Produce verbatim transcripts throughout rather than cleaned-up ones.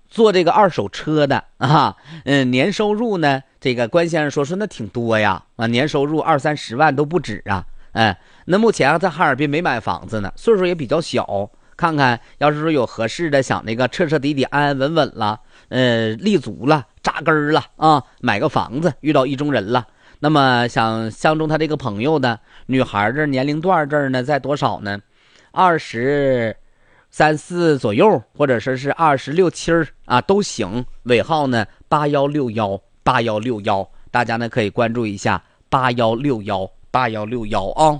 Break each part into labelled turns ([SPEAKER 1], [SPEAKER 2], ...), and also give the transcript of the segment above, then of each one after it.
[SPEAKER 1] 做这个二手车的啊，嗯，年收入呢，这个关先生说说那挺多呀，啊，年收入二三十万都不止啊，哎，那目前啊在哈尔滨没买房子呢，岁数也比较小，看看要是说有合适的，想那个彻彻底底安安稳稳了，呃，立足了，扎根了啊，买个房子，遇到意中人了，那么想相中他这个朋友的女孩这年龄段这儿呢，在多少呢？二十。三四左右，或者说是二十六七啊，都行。尾号呢八幺六幺八幺六幺，大家呢可以关注一下八幺六幺八幺六幺啊。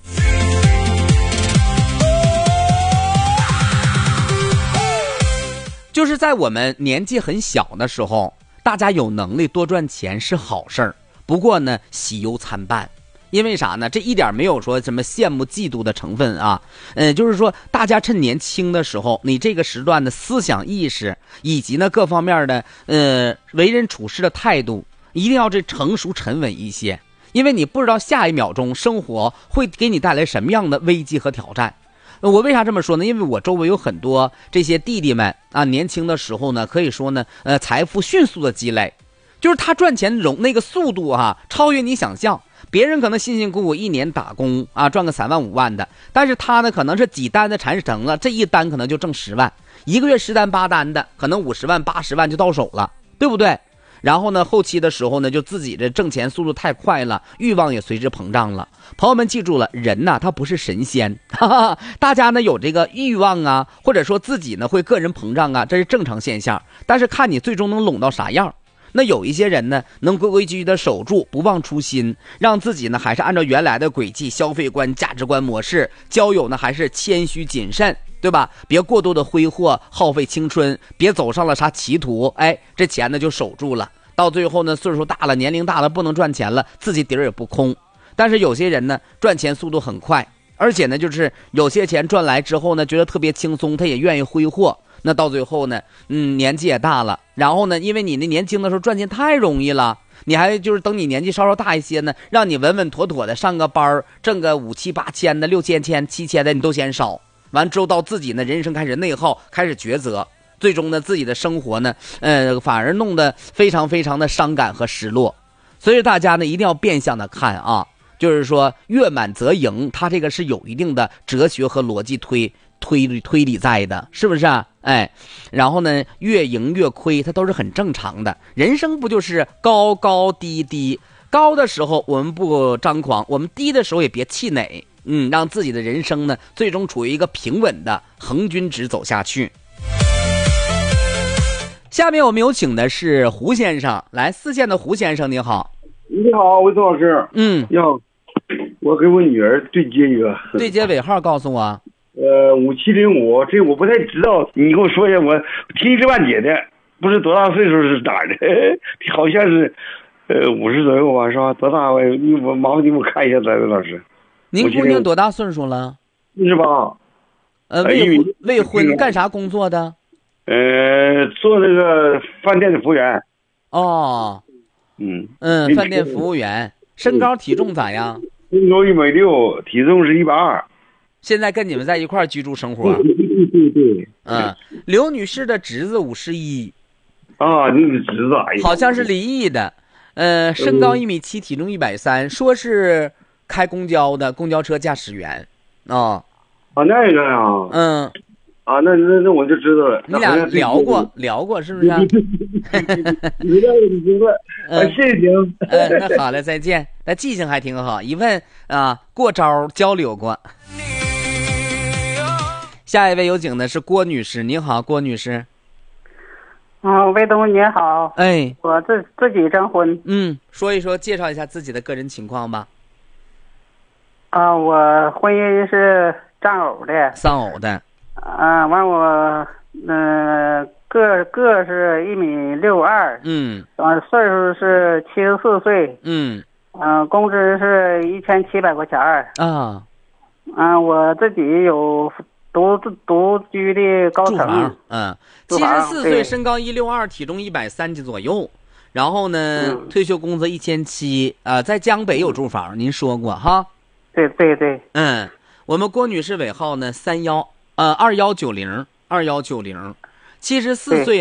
[SPEAKER 1] 就是在我们年纪很小的时候，大家有能力多赚钱是好事儿，不过呢喜忧参半。因为啥呢？这一点没有说什么羡慕嫉妒的成分啊，呃，就是说大家趁年轻的时候，你这个时段的思想意识以及呢各方面的呃为人处事的态度，一定要这成熟沉稳一些，因为你不知道下一秒钟生活会给你带来什么样的危机和挑战。我为啥这么说呢？因为我周围有很多这些弟弟们啊，年轻的时候呢，可以说呢，呃，财富迅速的积累，就是他赚钱容那个速度啊，超越你想象。别人可能辛辛苦苦一年打工啊，赚个三万五万的，但是他呢可能是几单的蚕成了，这一单可能就挣十万，一个月十单八单的，可能五十万八十万就到手了，对不对？然后呢，后期的时候呢，就自己的挣钱速度太快了，欲望也随之膨胀了。朋友们记住了，人呐，他不是神仙，哈哈，大家呢有这个欲望啊，或者说自己呢会个人膨胀啊，这是正常现象，但是看你最终能拢到啥样。那有一些人呢，能规规矩矩的守住，不忘初心，让自己呢还是按照原来的轨迹、消费观、价值观模式，交友呢还是谦虚谨慎，对吧？别过度的挥霍，耗费青春，别走上了啥歧途，哎，这钱呢就守住了。到最后呢，岁数大了，年龄大了，不能赚钱了，自己底儿也不空。但是有些人呢，赚钱速度很快，而且呢，就是有些钱赚来之后呢，觉得特别轻松，他也愿意挥霍。那到最后呢，嗯，年纪也大了，然后呢，因为你那年轻的时候赚钱太容易了，你还就是等你年纪稍稍大一些呢，让你稳稳妥妥的上个班，挣个五七八千的、六千千、七千的，你都嫌少。完之后到自己呢，人生开始内耗，开始抉择，最终呢，自己的生活呢，呃，反而弄得非常非常的伤感和失落。所以大家呢，一定要变相的看啊，就是说月满则盈，它这个是有一定的哲学和逻辑推推理推理在的，是不是啊？哎，然后呢，越赢越亏，它都是很正常的。人生不就是高高低低？高的时候我们不张狂，我们低的时候也别气馁，嗯，让自己的人生呢，最终处于一个平稳的横均值走下去。下面我们有请的是胡先生，来，四线的胡先生，你好。
[SPEAKER 2] 你好，魏松老师。
[SPEAKER 1] 嗯，
[SPEAKER 2] 你好，我给我女儿对接一个。
[SPEAKER 1] 对接尾号告诉我。
[SPEAKER 2] 呃，五七零五，这我不太知道，你跟我说一下，我听之万解的，不是多大岁数是哪的，好像是，呃，五十左右吧，是吧？多大？我你我麻烦你给我看一下，翟魏老师。
[SPEAKER 1] 您姑娘多大岁数了？
[SPEAKER 2] 四十八。
[SPEAKER 1] 呃，未婚未婚，干啥工作的？
[SPEAKER 2] 呃，做那个饭店的服务员。
[SPEAKER 1] 哦。
[SPEAKER 2] 嗯
[SPEAKER 1] 嗯，饭店服务员，身高体重咋样？
[SPEAKER 2] 身高一米六，体重是一百二。
[SPEAKER 1] 现在跟你们在一块儿居住生活。
[SPEAKER 2] 对对对对。
[SPEAKER 1] 嗯，刘女士的侄子五十一。
[SPEAKER 2] 啊，你的侄子。哎，
[SPEAKER 1] 好像是离异的。呃，身高一米七，体重一百三，说是开公交的，公交车驾驶员。哦。
[SPEAKER 2] 啊，那个呀。
[SPEAKER 1] 嗯。
[SPEAKER 2] 啊，那那那我就知道了。
[SPEAKER 1] 你俩聊过聊过是不是？
[SPEAKER 2] 你这你知道，啊，谢谢您。
[SPEAKER 1] 嗯，那好了，再见。那记性还挺好，一问啊，过招交流过。下一位有请的是郭女士，您好，郭女士。
[SPEAKER 3] 啊，魏东您好。
[SPEAKER 1] 哎，
[SPEAKER 3] 我自自己征婚。
[SPEAKER 1] 嗯，说一说，介绍一下自己的个人情况吧。
[SPEAKER 3] 啊，我婚姻是丧偶的。
[SPEAKER 1] 丧偶的。
[SPEAKER 3] 啊，完我嗯、呃、个个是一米六二，
[SPEAKER 1] 嗯，
[SPEAKER 3] 完岁数是七十四岁，
[SPEAKER 1] 嗯，
[SPEAKER 3] 嗯、呃，工资是一千七百块钱儿
[SPEAKER 1] 啊，
[SPEAKER 3] 嗯、呃，我自己有独独居的高层，
[SPEAKER 1] 嗯，七十四岁，身高一六二，体重一百三十左右，然后呢，嗯、退休工资一千七，呃，在江北有住房，嗯、您说过哈？
[SPEAKER 3] 对对对，
[SPEAKER 1] 嗯，我们郭女士尾号呢三幺。呃，二幺九零，二幺九零，七十四岁。